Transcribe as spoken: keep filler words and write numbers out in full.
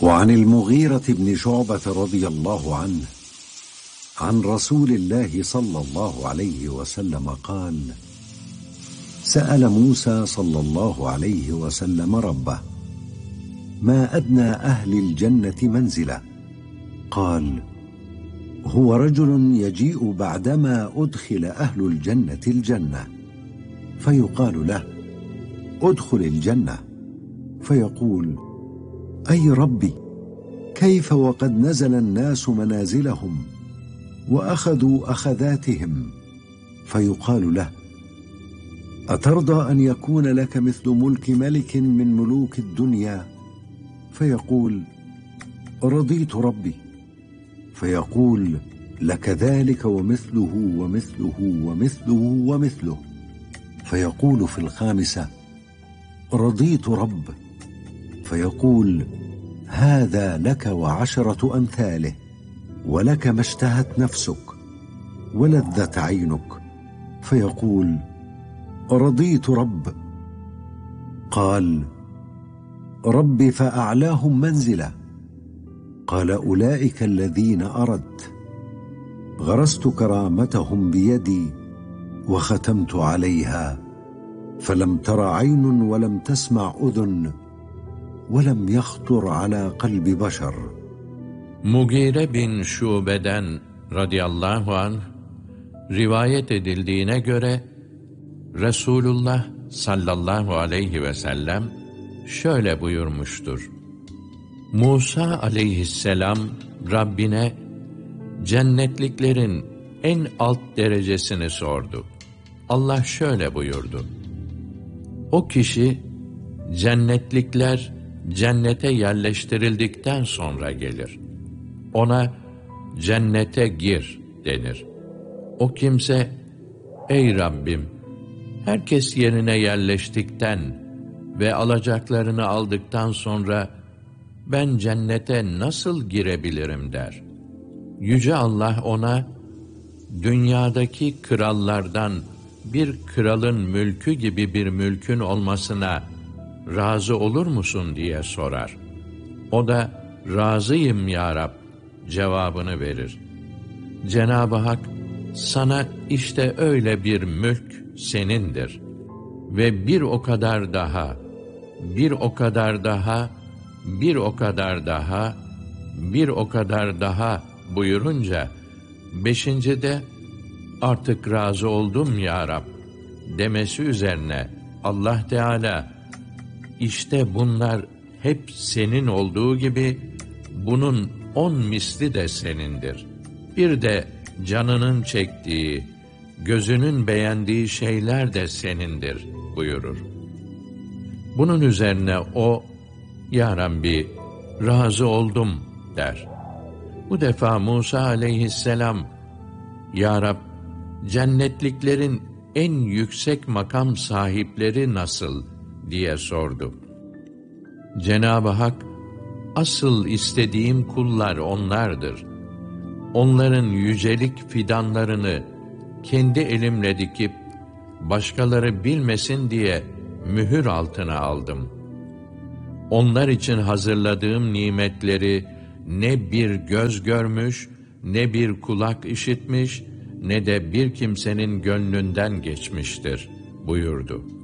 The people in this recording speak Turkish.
وعن المغيرة بن شعبة رضي الله عنه عن رسول الله صلى الله عليه وسلم قال: سأل موسى صلى الله عليه وسلم ربه: ما أدنى أهل الجنة منزلة؟ قال: هو رجل يجيء بعدما أدخل أهل الجنة الجنة، فيقال له: ادخل الجنة، فيقول: أي ربي، كيف وقد نزل الناس منازلهم وأخذوا أخذاتهم؟ فيقال له: أترضى أن يكون لك مثل ملك ملك من ملوك الدنيا؟ فيقول: رضيت ربي. فيقول: لك ذلك ومثله ومثله ومثله ومثله. فيقول في الخامسة: رضيت رب. فيقول: هذا لك وعشرة أمثاله، ولك ما اشتهت نفسك ولذت عينك. فيقول: رضيت رب. قال: رب فأعلاهم منزلة. قال: أولئك الذين أردت، غرست كرامتهم بيدي وختمت عليها، فلم تر عين ولم تسمع أذن ولم يخطر على قلب بشر. Mugire bin Şube'den radıyallahu anh rivayet edildiğine göre Resulullah sallallahu aleyhi ve sellem şöyle buyurmuştur: Musa aleyhisselam Rabbine cennetliklerin en alt derecesini sordu. Allah şöyle buyurdu: o kişi cennetlikler cennete yerleştirildikten sonra gelir. Ona cennete gir denir. O kimse, ey Rabbim, herkes yerine yerleştikten ve alacaklarını aldıktan sonra ben cennete nasıl girebilirim der. Yüce Allah ona, dünyadaki krallardan bir kralın mülkü gibi bir mülkün olmasına razı olur musun diye sorar. O da razıyım ya Rab cevabını verir. Cenab-ı Hak sana işte öyle bir mülk senindir ve bir o kadar daha, bir o kadar daha, bir o kadar daha, bir o kadar daha buyurunca beşincide artık razı oldum ya Rab demesi üzerine Allah Teala, İşte bunlar hep senin olduğu gibi bunun on misli de senindir. Bir de canının çektiği, gözünün beğendiği şeyler de senindir buyurur. Bunun üzerine o, Ya Rabbi, razı oldum der. Bu defa Musa aleyhisselam, Ya Rab, cennetliklerin en yüksek makam sahipleri nasıl diye sordu. Cenab-ı Hak, asıl istediğim kullar onlardır. Onların yücelik fidanlarını kendi elimle dikip başkaları bilmesin diye mühür altına aldım. Onlar için hazırladığım nimetleri ne bir göz görmüş, ne bir kulak işitmiş, ne de bir kimsenin gönlünden geçmiştir buyurdu.